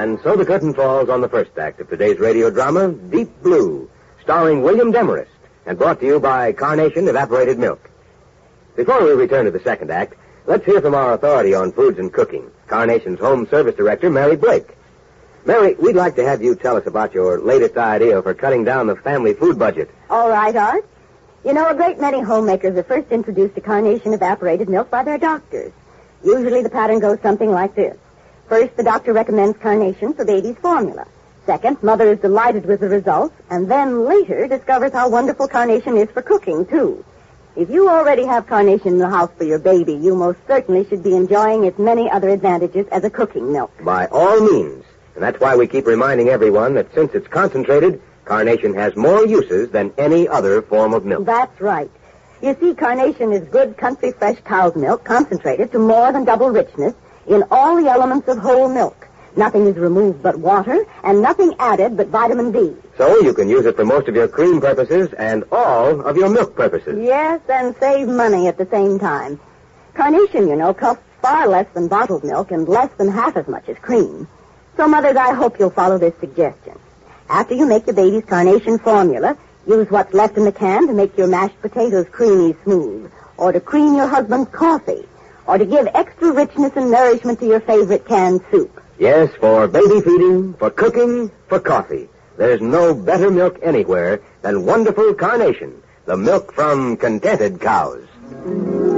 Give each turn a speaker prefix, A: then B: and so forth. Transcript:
A: And so the curtain falls on the first act of today's radio drama, Deep Blue, starring William Demarest, and brought to you by Carnation Evaporated Milk. Before we return to the second act, let's hear from our authority on foods and cooking, Carnation's Home Service Director, Mary Blake. Mary, we'd like to have you tell us about your latest idea for cutting down the family food budget.
B: All right, Art. You know, a great many homemakers are first introduced to Carnation Evaporated Milk by their doctors. Usually the pattern goes something like this. First, the doctor recommends Carnation for baby's formula. Second, mother is delighted with the results, and then later discovers how wonderful Carnation is for cooking, too. If you already have Carnation in the house for your baby, you most certainly should be enjoying its many other advantages as a cooking milk.
A: By all means. And that's why we keep reminding everyone that since it's concentrated, Carnation has more uses than any other form of milk.
B: That's right. You see, Carnation is good country fresh cow's milk concentrated to more than double richness in all the elements of whole milk. Nothing is removed but water, and nothing added but vitamin D.
A: So you can use it for most of your cream purposes and all of your milk purposes.
B: Yes, and save money at the same time. Carnation, you know, costs far less than bottled milk and less than half as much as cream. So, mothers, I hope you'll follow this suggestion. After you make your baby's Carnation formula, use what's left in the can to make your mashed potatoes creamy smooth, or to cream your husband's coffee, or to give extra richness and nourishment to your favorite canned soup.
A: Yes, for baby feeding, for cooking, for coffee. There's no better milk anywhere than wonderful Carnation, the milk from contented cows.